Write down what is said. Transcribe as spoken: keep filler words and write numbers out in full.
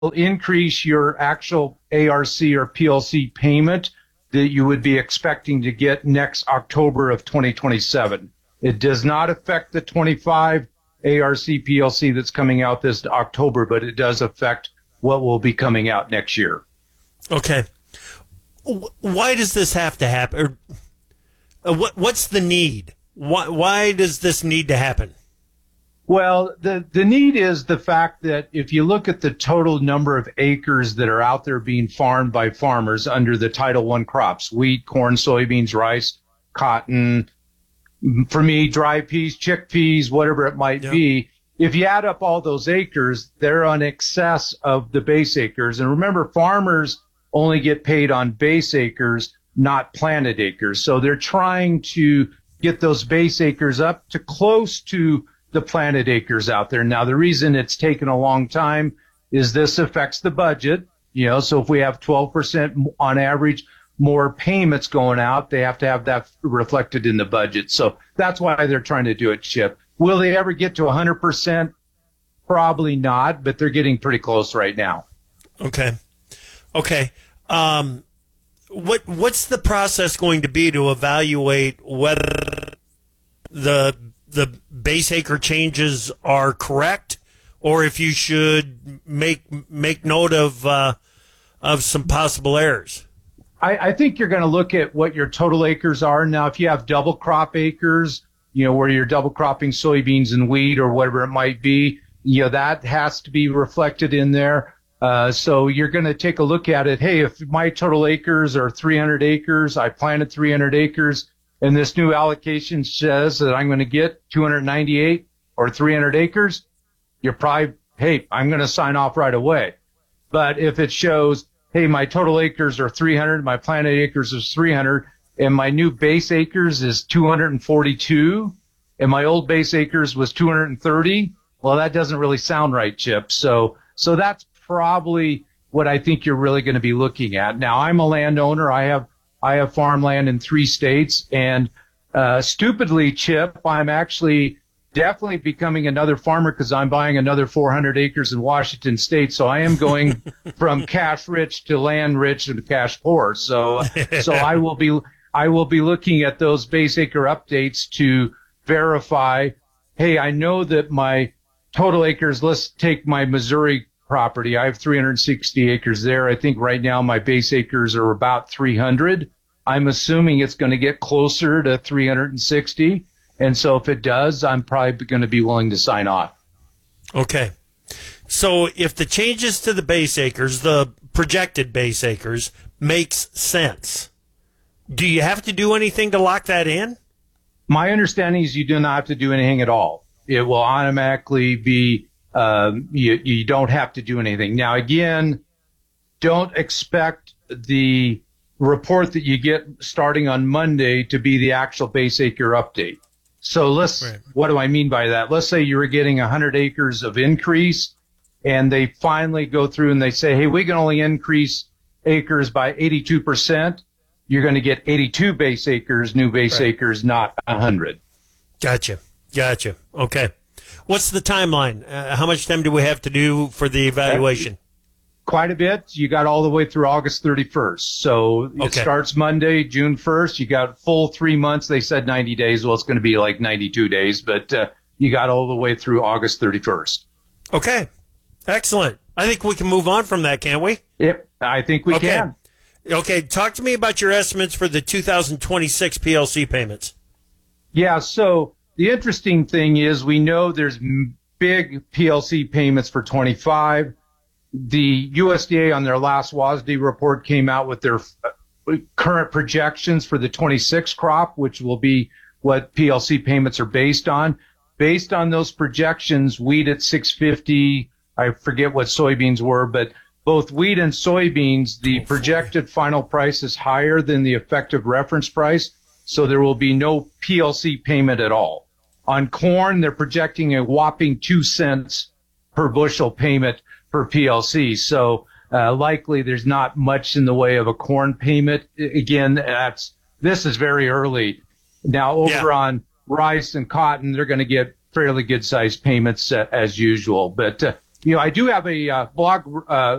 increase your actual A R C or P L C payment that you would be expecting to get next October of twenty twenty-seven. It does not affect the twenty-five A R C P L C that's coming out this October, but it does affect what will be coming out next year. Okay. Why does this have to happen? Or what, what's the need? Why, why does this need to happen? Well, the, the need is the fact that if you look at the total number of acres that are out there being farmed by farmers under the Title One crops, wheat, corn, soybeans, rice, cotton, for me, dry peas, chickpeas, whatever it might Yep. be, if you add up all those acres, they're on excess of the base acres. And remember, farmers only get paid on base acres, not planted acres. So they're trying to get those base acres up to close to the planted acres out there. Now, the reason it's taken a long time is this affects the budget. You know, so if we have twelve percent on average more payments going out, they have to have that reflected in the budget. So that's why they're trying to do it, Chip. Will they ever get to one hundred percent? Probably not, but they're getting pretty close right now. Okay. Okay. Um, what what's the process going to be to evaluate whether the the base acre changes are correct, or if you should make make note of uh, of some possible errors? I, I think you're going to look at what your total acres are. Now, if you have double crop acres, you know, where you're double cropping soybeans and wheat or whatever it might be, you know, that has to be reflected in there. Uh, so you're going to take a look at it. Hey, if my total acres are three hundred acres, I planted three hundred acres, and this new allocation says that I'm going to get two hundred ninety-eight or three hundred acres, you're probably, hey, I'm going to sign off right away. But if it shows, hey, my total acres are three hundred, my planted acres is three hundred, and my new base acres is two hundred forty-two, and my old base acres was two hundred thirty, well, that doesn't really sound right, Chip. So, so that's probably what I think you're really going to be looking at. Now, I'm a landowner. I have I have farmland in three states, and uh, stupidly, Chip, I'm actually definitely becoming another farmer because I'm buying another four hundred acres in Washington State. So I am going from cash rich to land rich and cash poor. So, so I will be I will be looking at those base acre updates to verify. Hey, I know that my total acres. Let's take my Missouri property. I have three hundred sixty acres there. I think right now my base acres are about three hundred. I'm assuming it's going to get closer to three hundred sixty. And so if it does, I'm probably going to be willing to sign off. Okay. So if the changes to the base acres, the projected base acres, makes sense, do you have to do anything to lock that in? My understanding is you do not have to do anything at all. It will automatically be Um, you, you don't have to do anything. Now, again, don't expect the report that you get starting on Monday to be the actual base acre update. So let's, right. What do I mean by that? Let's say you were getting one hundred acres of increase, and they finally go through and they say, hey, we can only increase acres by eighty-two percent. You're going to get eighty-two base acres, new base right. acres, not one hundred. Gotcha. Gotcha. Okay. What's the timeline? Uh, how much time do we have to do for the evaluation? Quite a bit. You got all the way through August thirty-first. So it okay. starts Monday, June first. You got full three months. They said ninety days. Well, it's going to be like ninety-two days, but uh, you got all the way through August thirty-first. Okay. Excellent. I think we can move on from that, can't we? Yep. I think we okay. can. Okay. Talk to me about your estimates for the two thousand twenty-six P L C payments. Yeah. So the interesting thing is we know there's big P L C payments for twenty-five. The U S D A on their last W A S D report came out with their current projections for the twenty-six crop, which will be what P L C payments are based on. Based on those projections, wheat at six fifty, I forget what soybeans were, but both wheat and soybeans, the projected final price is higher than the effective reference price, so there will be no P L C payment at all. On corn, they're projecting a whopping two cents per bushel payment per P L C. So uh, likely there's not much in the way of a corn payment. Again, that's this is very early. Now over yeah. on rice and cotton, they're going to get fairly good sized payments uh, as usual. But uh, you know, I do have a uh, blog uh,